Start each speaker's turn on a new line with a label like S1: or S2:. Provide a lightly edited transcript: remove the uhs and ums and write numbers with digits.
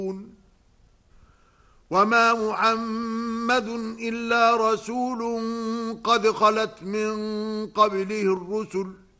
S1: وما محمد إلا رسول قد خلت من قبله الرسل